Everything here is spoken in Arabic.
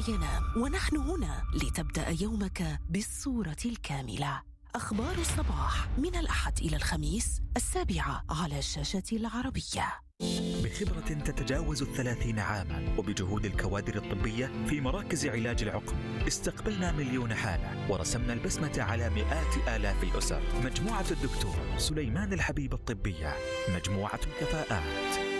ينام، ونحن هنا لتبدأ يومك بالصورة الكاملة. أخبار الصباح من الأحد إلى الخميس 7:00 على شاشة العربية. بخبرة تتجاوز 30 عاما وبجهود الكوادر الطبية في مراكز علاج العقم، استقبلنا مليون حالة ورسمنا البسمة على مئات آلاف الأسر. مجموعة الدكتور سليمان الحبيب الطبية، مجموعة كفاءات.